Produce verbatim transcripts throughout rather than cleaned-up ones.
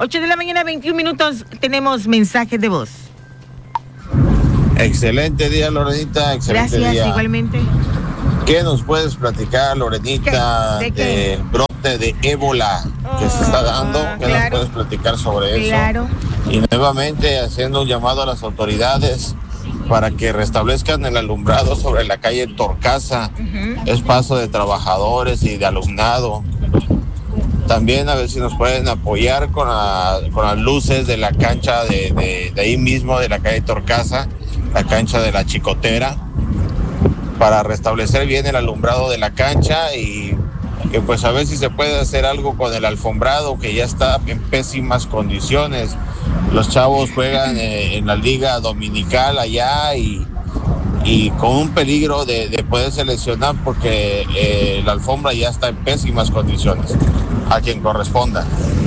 ocho de la mañana, veintiún minutos, tenemos mensaje de voz. Excelente día, Lorenita, excelente Gracias, día. igualmente. ¿Qué nos puedes platicar, Lorenita, ¿De qué? del brote de ébola Oh, que se está dando? ¿Qué claro. nos puedes platicar sobre eso? Claro. Y nuevamente haciendo un llamado a las autoridades para que restablezcan el alumbrado sobre la calle Torcaza. Uh-huh. Es paso de trabajadores y de alumnado. También a ver si nos pueden apoyar con, la, con las luces de la cancha de, de, de ahí mismo, de la calle Torcaza, la cancha de la Chicotera, para restablecer bien el alumbrado de la cancha y que pues a ver si se puede hacer algo con el alfombrado que ya está en pésimas condiciones. Los chavos juegan eh, en la liga dominical allá y, y con un peligro de, de poderse lesionar porque eh, la alfombra ya está en pésimas condiciones. A quien corresponda.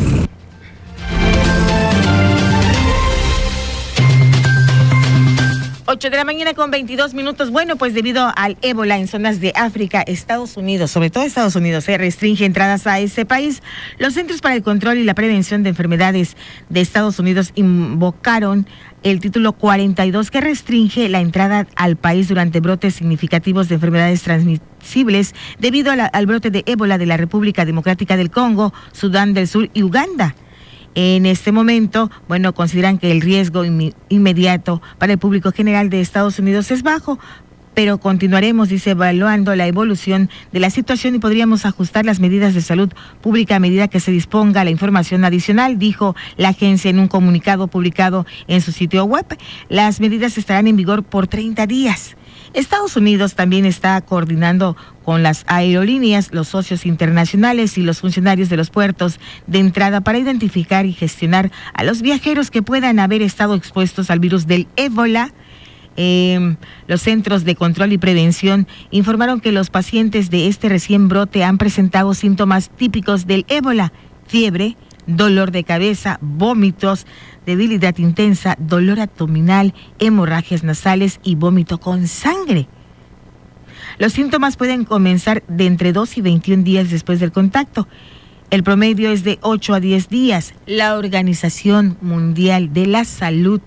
ocho de la mañana con veintidós minutos. Bueno, pues debido al ébola en zonas de África, Estados Unidos, sobre todo Estados Unidos, se restringe entradas a ese país. Los Centros para el Control y la Prevención de Enfermedades de Estados Unidos invocaron el título cuarenta y dos que restringe la entrada al país durante brotes significativos de enfermedades transmisibles debido a la, al brote de ébola de la República Democrática del Congo, Sudán del Sur y Uganda. En este momento, bueno, consideran que el riesgo inmi- inmediato para el público general de Estados Unidos es bajo, pero continuaremos, dice, evaluando la evolución de la situación y podríamos ajustar las medidas de salud pública a medida que se disponga la información adicional, dijo la agencia en un comunicado publicado en su sitio web. Las medidas estarán en vigor por treinta días. Estados Unidos también está coordinando con las aerolíneas, los socios internacionales y los funcionarios de los puertos de entrada para identificar y gestionar a los viajeros que puedan haber estado expuestos al virus del ébola. Eh, los Centros de Control y Prevención informaron que los pacientes de este recién brote han presentado síntomas típicos del ébola: fiebre, dolor de cabeza, vómitos, debilidad intensa, dolor abdominal, hemorragias nasales y vómito con sangre. Los síntomas pueden comenzar de entre dos y veintiún días después del contacto. El promedio es de ocho a diez días. La Organización Mundial de la Salud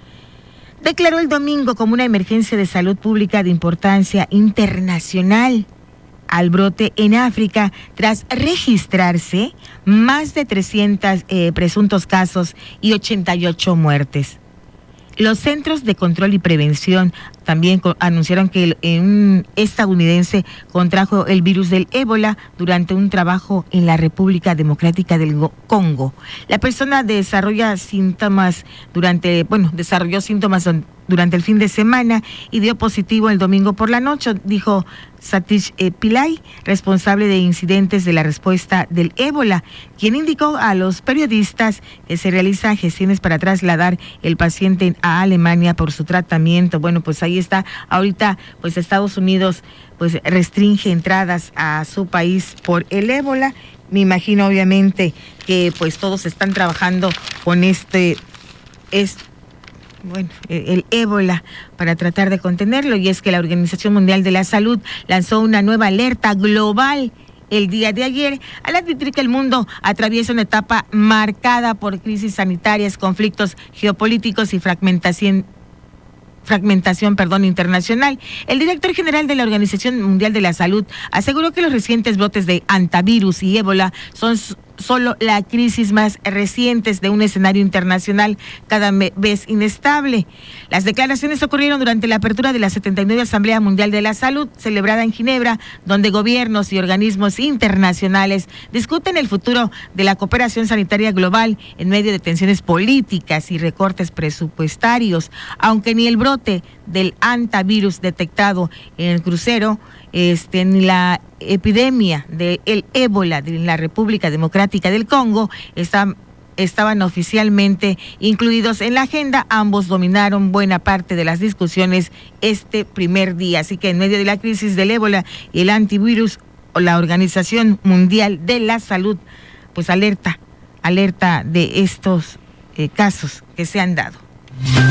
declaró el domingo como una emergencia de salud pública de importancia internacional al brote en África tras registrarse más de trescientos eh, presuntos casos y ochenta y ocho muertes. Los Centros de Control y Prevención también co- anunciaron que el, eh, un estadounidense contrajo el virus del ébola durante un trabajo en la República Democrática del Go- Congo. La persona desarrolla síntomas durante, bueno, desarrolló síntomas don- durante el fin de semana y dio positivo el domingo por la noche, dijo Satish eh, Pillay, responsable de incidentes de la respuesta del ébola, quien indicó a los periodistas que se realizan gestiones para trasladar el paciente a Alemania por su tratamiento. Bueno, pues ahí está. Ahorita, pues Estados Unidos pues restringe entradas a su país por el ébola. Me imagino, obviamente, que pues todos están trabajando con este, este Bueno, el ébola para tratar de contenerlo, y es que la Organización Mundial de la Salud lanzó una nueva alerta global el día de ayer al advertir que el mundo atraviesa una etapa marcada por crisis sanitarias, conflictos geopolíticos y fragmentación fragmentación, perdón, internacional. El director general de la Organización Mundial de la Salud aseguró que los recientes brotes de hantavirus y ébola son solo la crisis más recientes de un escenario internacional cada vez inestable. Las declaraciones ocurrieron durante la apertura de la setenta y nueve Asamblea Mundial de la Salud, celebrada en Ginebra, donde gobiernos y organismos internacionales discuten el futuro de la cooperación sanitaria global en medio de tensiones políticas y recortes presupuestarios. Aunque ni el brote del hantavirus detectado en el crucero, este, ni la epidemia del ébola en la República Democrática del Congo está, estaban oficialmente incluidos en la agenda, ambos dominaron buena parte de las discusiones este primer día. Así que en medio de la crisis del ébola y el antivirus, la Organización Mundial de la Salud pues alerta, alerta de estos eh, casos que se han dado.